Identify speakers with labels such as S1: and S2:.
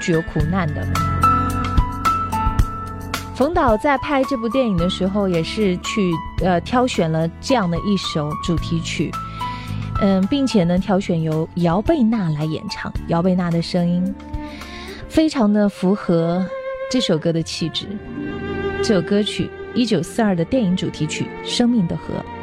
S1: 具有苦难的。冯导在拍这部电影的时候，也是去挑选了这样的一首主题曲，并且呢挑选由姚贝娜来演唱，姚贝娜的声音非常的符合这首歌的气质。这首歌曲1942的电影主题曲《生命的河》。